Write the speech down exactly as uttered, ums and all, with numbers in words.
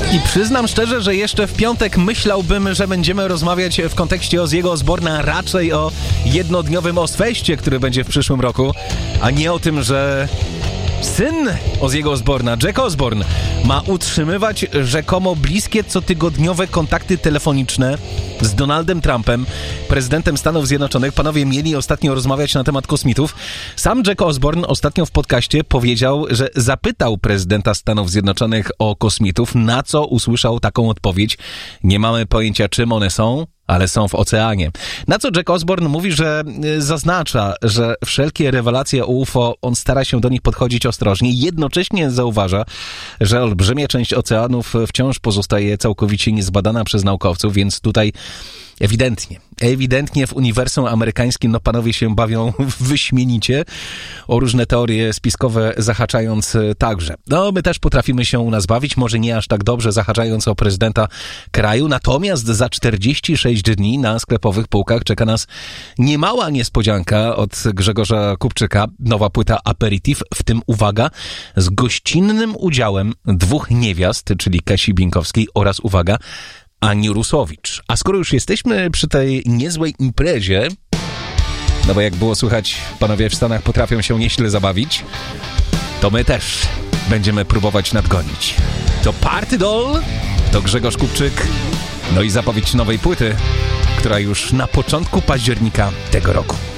I przyznam szczerze, że jeszcze w piątek myślałbym, że będziemy rozmawiać w kontekście Ozzy'ego Osbourne'a raczej o jednodniowym Ozzfeście, który będzie w przyszłym roku, a nie o tym, że syn Ozzy'ego Osbourne'a, Jack Osbourne, ma utrzymywać rzekomo bliskie cotygodniowe kontakty telefoniczne z Donaldem Trumpem, prezydentem Stanów Zjednoczonych. Panowie mieli ostatnio rozmawiać na temat kosmitów. Sam Jack Osbourne ostatnio w podcaście powiedział, że zapytał prezydenta Stanów Zjednoczonych o kosmitów, na co usłyszał taką odpowiedź: nie mamy pojęcia, czym one są, ale są w oceanie. Na co Jack Osbourne mówi, że zaznacza, że wszelkie rewelacje o U F O, on stara się do nich podchodzić ostrożnie. Jednocześnie zauważa, że olbrzymia część oceanów wciąż pozostaje całkowicie niezbadana przez naukowców, więc tutaj ewidentnie, ewidentnie w uniwersum amerykańskim no panowie się bawią wyśmienicie, o różne teorie spiskowe zahaczając także. No my też potrafimy się u nas bawić, może nie aż tak dobrze zahaczając o prezydenta kraju, natomiast za czterdzieści sześć dni na sklepowych półkach czeka nas niemała niespodzianka od Grzegorza Kupczyka, nowa płyta Aperitif, w tym uwaga, z gościnnym udziałem dwóch niewiast, czyli Kasi Bieńkowskiej oraz uwaga, Ani Rusowicz. A skoro już jesteśmy przy tej niezłej imprezie, no bo jak było słychać, panowie w Stanach potrafią się nieźle zabawić, to my też będziemy próbować nadgonić. To Party Doll, to Grzegorz Kupczyk, no i zapowiedź nowej płyty, która już na początku października tego roku.